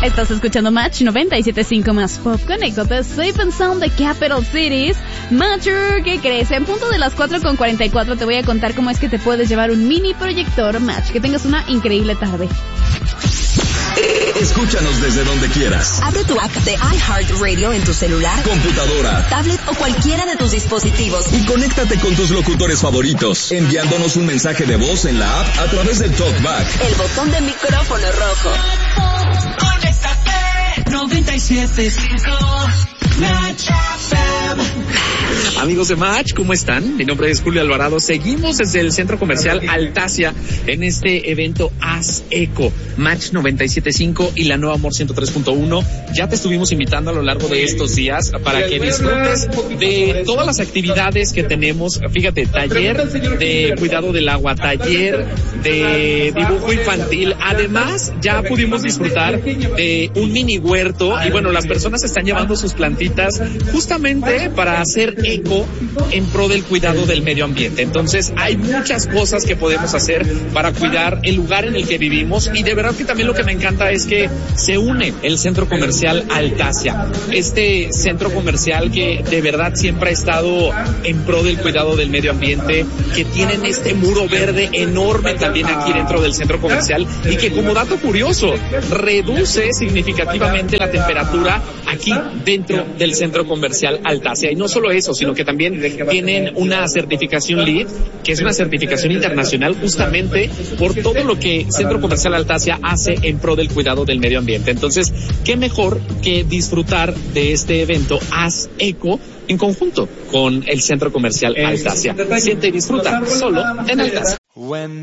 Estás escuchando Match 97.5 más Pop. Conéctate, Safe and Sound de Capital Cities. Matcher, ¿qué crees? En punto de las 4:44 te voy a contar cómo es que te puedes llevar un mini proyector Match. Que tengas una increíble tarde. Escúchanos desde donde quieras. Abre tu app de iHeartRadio en tu celular, computadora, tablet o cualquiera de tus dispositivos. Y conéctate con tus locutores favoritos, enviándonos un mensaje de voz en la app a través del TalkBack. El botón de micrófono rojo. Conéctate 97.5 Match FM. Amigos de Match, ¿cómo están? Mi nombre es Julio Alvarado. Seguimos desde el Centro Comercial Altasia en este evento Haz Eco, Match 97.5 y la Nueva Amor 103.1. Ya te estuvimos invitando a lo largo de estos días para que disfrutes de todas las actividades que tenemos. Fíjate, taller de cuidado del agua, taller de dibujo infantil. Además, ya pudimos disfrutar de un mini huerto y bueno, las personas están llevando sus plantitas justamente para hacer eco en pro del cuidado del medio ambiente. Entonces hay muchas cosas que podemos hacer para cuidar el lugar en el que vivimos y de verdad que también lo que me encanta es que se une el Centro Comercial Altasia, este centro comercial que de verdad siempre ha estado en pro del cuidado del medio ambiente, que tienen este muro verde enorme también aquí dentro del centro comercial y que como dato curioso reduce significativamente la temperatura aquí dentro del Centro Comercial Altasia. Y no solo eso, sino que también tienen una certificación LEED, que es una certificación internacional justamente por todo lo que Centro Comercial Altasia hace en pro del cuidado del medio ambiente. Entonces, qué mejor que disfrutar de este evento Haz Eco en conjunto con el Centro Comercial Altasia. Siente y disfruta solo en Altasia.